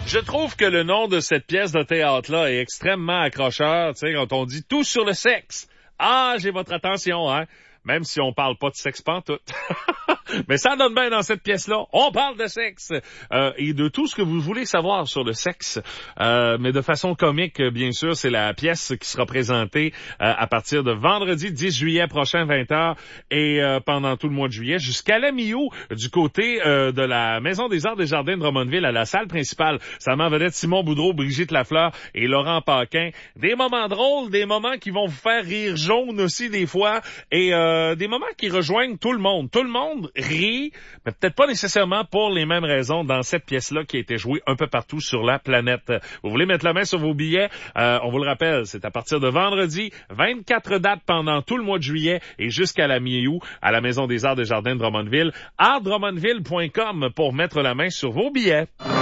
Je trouve que le nom de cette pièce de théâtre-là est extrêmement accrocheur, tu sais, quand on dit tout sur le sexe. Ah, j'ai votre attention, hein? Même si on parle pas de sexe pantoute. Mais ça donne bien dans cette pièce-là. On parle de sexe et de tout ce que vous voulez savoir sur le sexe. Mais de façon comique, bien sûr, c'est la pièce qui sera présentée à partir de vendredi 10 juillet prochain, 20h, et pendant tout le mois de juillet, jusqu'à la mi-août, du côté de la Maison des Arts des Jardins de Drummondville, à la salle principale. Ça m'en vedette Simon Boudreau, Brigitte Lafleur et Laurent Paquin. Des moments drôles, des moments qui vont vous faire rire jaune aussi des fois, et des moments qui rejoignent tout le monde. Tout le monde rit, mais peut-être pas nécessairement pour les mêmes raisons dans cette pièce-là qui a été jouée un peu partout sur la planète. Vous voulez mettre la main sur vos billets? On vous le rappelle, c'est à partir de vendredi, 24 dates pendant tout le mois de juillet et jusqu'à la mi-août à la Maison des Arts des Jardins de Drummondville. artdrummondville.com pour mettre la main sur vos billets.